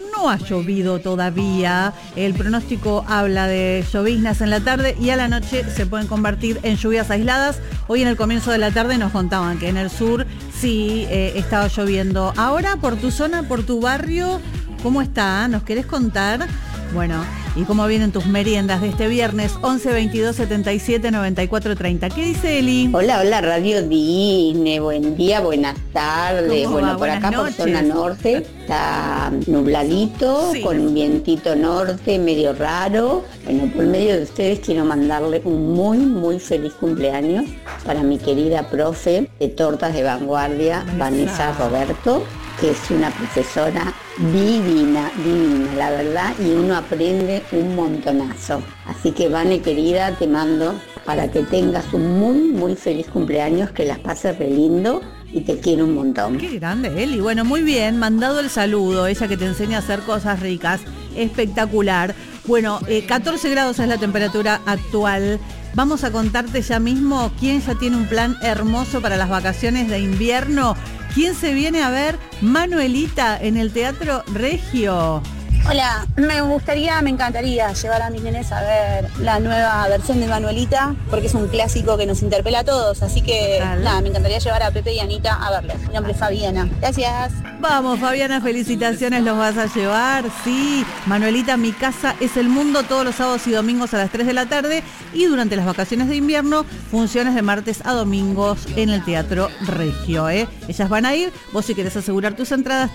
No ha llovido todavía. El pronóstico habla de lloviznas en la tarde y a la noche se pueden convertir en lluvias aisladas. Hoy en el comienzo de la tarde nos contaban que en el sur sí estaba lloviendo. Ahora, por tu zona, por tu barrio, ¿cómo está? ¿Nos querés contar? Bueno, ¿y cómo vienen tus meriendas de este viernes? 11 22 77 94 30. ¿Qué dice Eli? Hola, Radio Disney, buen día, buenas tardes. ¿Cómo Bueno, va? por Buenas acá noches. por zona norte está nubladito, Sí. con un vientito norte medio raro. Bueno, por medio de ustedes quiero mandarle un muy feliz cumpleaños para mi querida profe de tortas de vanguardia, Vanessa Roberto, que es una profesora divina, la verdad, y uno aprende un montonazo. Así que, Vane, querida, te mando para que tengas un muy feliz cumpleaños, que las pases re lindo y te quiero un montón. Qué grande, Eli. Bueno, muy bien, mandado el saludo, ella que te enseña a hacer cosas ricas, espectacular. Bueno, 14 grados es la temperatura actual. Vamos a contarte ya mismo quién ya tiene un plan hermoso para las vacaciones de invierno. ¿Quién se viene a ver? Manuelita en el Teatro Regio. Hola, me encantaría llevar a mis nenes a ver la nueva versión de Manuelita, porque es un clásico que nos interpela a todos, así que nada, me encantaría llevar a Pepe y Anita a verlo. Mi nombre es Fabiana. Gracias. Vamos, Fabiana, felicitaciones, los vas a llevar. Sí, Manuelita, mi casa es el mundo, todos los sábados y domingos a las 3 de la tarde, y durante las vacaciones de invierno, funciones de martes a domingos en el Teatro Regio. Ellas van a ir, vos si querés asegurar tus entradas,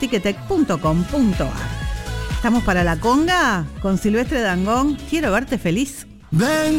ticketek.com.ar. ¿Estamos para la conga? Con Silvestre Dangond, quiero verte feliz. Ven.